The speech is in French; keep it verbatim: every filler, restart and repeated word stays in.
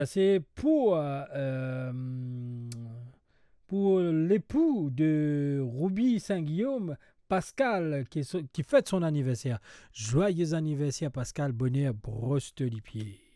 C'est pour, euh, euh, pour l'époux de Ruby Saint-Guillaume, Pascal, qui, est so- qui fête son anniversaire. Joyeux anniversaire, Pascal. Bonheur, brosse-toi les pieds.